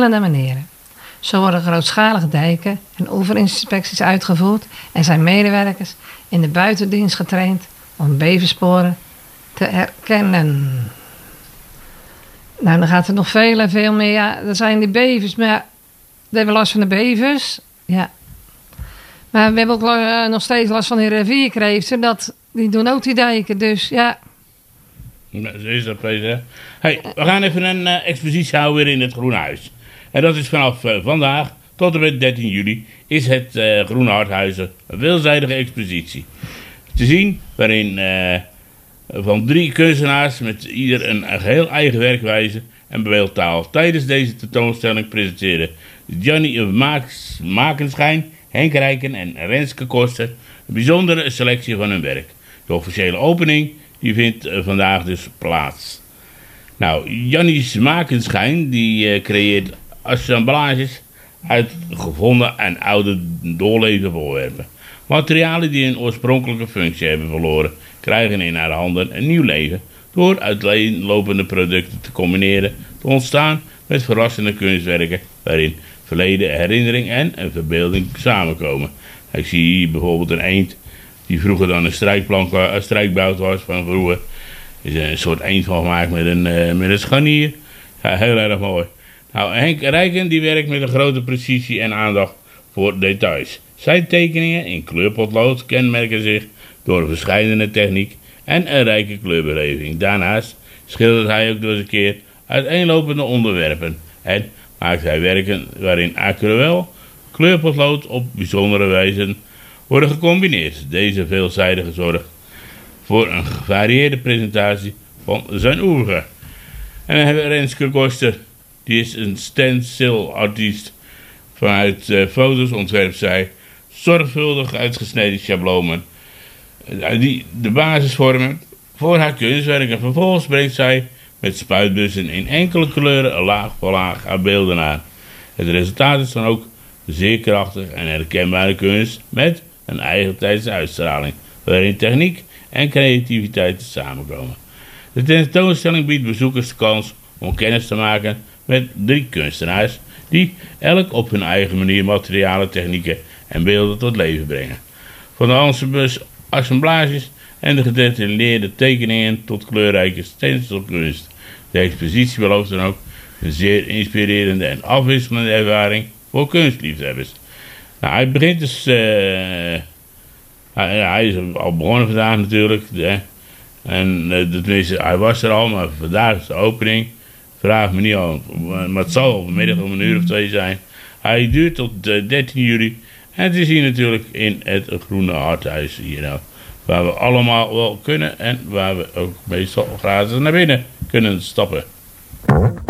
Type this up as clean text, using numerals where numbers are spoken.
verschillende manieren. Zo worden grootschalige dijken en oeverinspecties uitgevoerd en zijn medewerkers in de buitendienst getraind om beversporen te herkennen. Nou, dan gaat er nog veel en veel meer. Ja, er zijn die bevers, maar ja, we hebben last van de bevers. Ja. Maar we hebben ook nog steeds last van die rivierkreeften. Die doen ook die dijken, dus ja. Zo is dat, Peter. Hey, we gaan even een expositie houden weer in het Groene Huis. En dat is vanaf vandaag tot en met 13 juli is het Groene Harthuizen een veelzijdige expositie. Te zien waarin van 3 kunstenaars met ieder een geheel eigen werkwijze en beeldtaal tijdens deze tentoonstelling presenteren Johnny Makenschijn, Henk Rijken en Renske Koster een bijzondere selectie van hun werk. De officiële opening die vindt vandaag dus plaats. Nou, Jannies Makenschijn die creëert assemblages uit gevonden en oude doorleefde voorwerpen. Materialen die hun oorspronkelijke functie hebben verloren, krijgen in haar handen een nieuw leven door uiteenlopende producten te combineren, te ontstaan met verrassende kunstwerken waarin verleden, herinnering en een verbeelding samenkomen. Ik zie hier bijvoorbeeld een eend die vroeger dan een strijkbout was van vroeger. Er is een soort eend van gemaakt met een scharnier. Ja, heel erg mooi. Nou, Henk Rijken die werkt met een grote precisie en aandacht voor details. Zijn tekeningen in kleurpotlood kenmerken zich door een verscheidene techniek en een rijke kleurbeleving. Daarnaast schildert hij ook door eens een keer uiteenlopende onderwerpen en maakt hij werken waarin aquarel, kleurpotlood op bijzondere wijze worden gecombineerd. Deze veelzijdige zorg voor een gevarieerde presentatie van zijn oeuvre. En dan hebben we Renske Koster. Die is een stencil artiest. Vanuit foto's ontwerpt zij zorgvuldig uitgesneden schablonen die de basis vormen voor haar kunstwerken. Vervolgens brengt zij met spuitbussen in enkele kleuren laag voor laag haar beelden aan. Het resultaat is dan ook zeer krachtig en herkenbare kunst met een eigentijdse uitstraling, waarin techniek en creativiteit samenkomen. De tentoonstelling biedt bezoekers de kans om kennis te maken met 3 kunstenaars die elk op hun eigen manier materialen, technieken en beelden tot leven brengen. Van de assemblages en de gedetailleerde tekeningen tot kleurrijke stencilkunst. De expositie belooft dan ook een zeer inspirerende en afwisselende ervaring voor kunstliefhebbers. Nou, hij begint dus... hij is al begonnen vandaag natuurlijk. Tenminste, hij was er al, maar vandaag is de opening. Vraag me niet al, maar het zal vanmiddag om 1 uur of 2 zijn. Hij duurt tot 13 juli. En het is hier natuurlijk in het Groene Harthuis hier nou. Waar we allemaal wel kunnen en waar we ook meestal gratis naar binnen kunnen stappen.